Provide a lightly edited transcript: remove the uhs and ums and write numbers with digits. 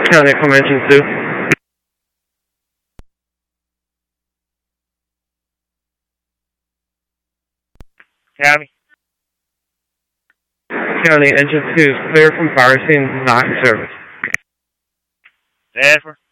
County from engine 2. County. County, engine 2 is clear from fire scene, not in service. Jasper.